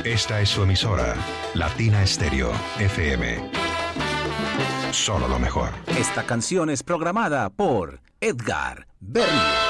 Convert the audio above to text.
Esta es su emisora, Latina Estéreo, FM. Solo lo mejor. Esta canción es programada por Edgar Berrío.